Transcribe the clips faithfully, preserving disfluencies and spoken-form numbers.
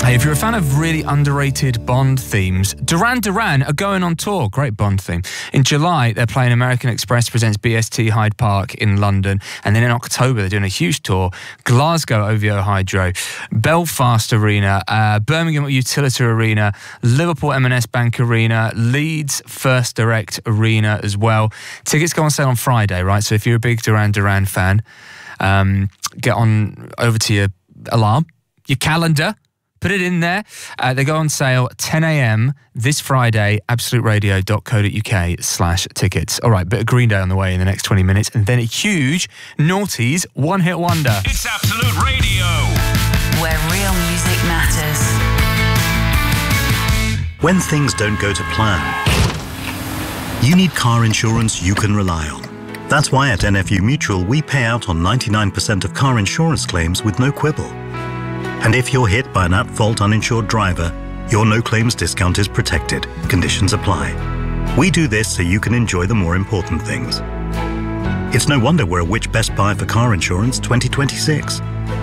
Hey, if you're a fan of really underrated Bond themes, Duran Duran are going on tour. Great Bond theme. In July, they're playing American Express presents B S T Hyde Park in London. And then in October, they're doing a huge tour. Glasgow O V O Hydro, Belfast Arena, uh, Birmingham Utilita Arena, Liverpool M and S Bank Arena, Leeds First Direct Arena as well. Tickets go on sale on Friday, right? So if you're a big Duran Duran fan, um, get on over to your alarm, your calendar, put it in there. Uh, they go on sale ten a.m. this Friday, absoluteradio.co.uk slash tickets. All right, bit of Green Day on the way in the next twenty minutes, and then a huge Naughties one-hit wonder. It's Absolute Radio, where real music matters. When things don't go to plan, you need car insurance you can rely on. That's why at N F U Mutual, we pay out on ninety-nine percent of car insurance claims with no quibble. And if you're hit by an at-fault uninsured driver, your no-claims discount is protected. Conditions apply. We do this so you can enjoy the more important things. It's no wonder we're a Which Best Buy for Car Insurance twenty twenty-six.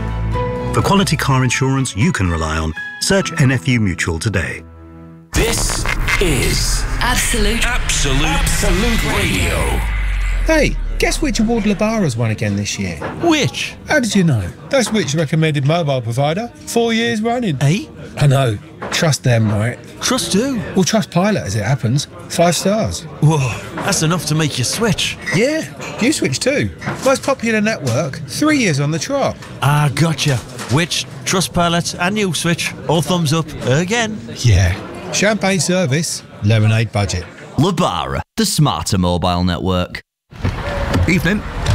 For quality car insurance you can rely on, search N F U Mutual today. This is Absolute. Absolute, Absolute Radio. Hey, guess which award Labara's won again this year? Which? How did you know? That's Which recommended mobile provider. Four years running. Eh? I know. Trust them, right? Trust who? Well, trust Pilot as it happens. Five stars. Whoa, that's enough to make you switch. Yeah, you switch too. Most popular network, three years on the trot. Ah, gotcha. Which, Trustpilot and you switch, all thumbs up again. Yeah. Champagne service, lemonade budget. Labara, the smarter mobile network. Evening.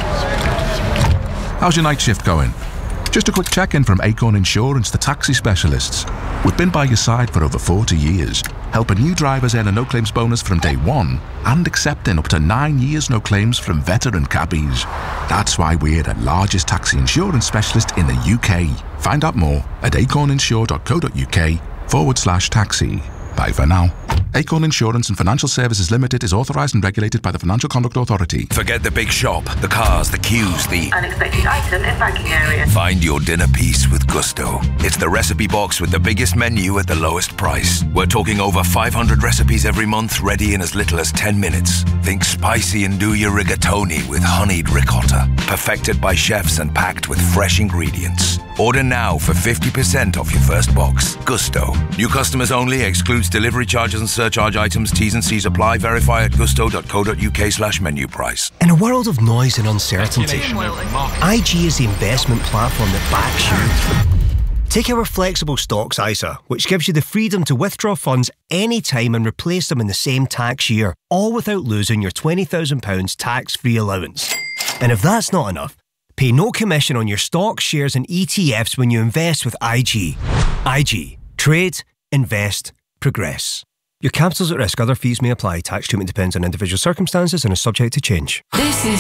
How's your night shift going? Just a quick check-in from Acorn Insurance, the taxi specialists. We've been by your side for over forty years, helping new drivers earn a no-claims bonus from day one and accepting up to nine years no claims from veteran cabbies. That's why we're the largest taxi insurance specialist in the U K. Find out more at acorninsure.co.uk forward slash taxi. Bye for now. Acorn Insurance and Financial Services Limited is authorised and regulated by the Financial Conduct Authority. Forget the big shop, the cars, the queues, the unexpected item in banking area. Find your dinner piece with Gusto. It's the recipe box with the biggest menu at the lowest price. We're talking over five hundred recipes every month, ready in as little as ten minutes. Think spicy and do your rigatoni with honeyed ricotta. Perfected by chefs and packed with fresh ingredients. Order now for fifty percent off your first box. Gusto. New customers only. Excludes delivery charges and surcharge items. T's and C's apply. Verify at gusto.co.uk slash menu price. In a world of noise and uncertainty, I G is the investment platform that backs you. Take our flexible stocks I S A, which gives you the freedom to withdraw funds anytime and replace them in the same tax year, all without losing your twenty thousand pounds tax-free allowance. And if that's not enough, pay no commission on your stocks, shares and E T Fs when you invest with I G. I G. Trade, invest, progress. Your capital's at risk. Other fees may apply. Tax treatment depends on individual circumstances and is subject to change. This is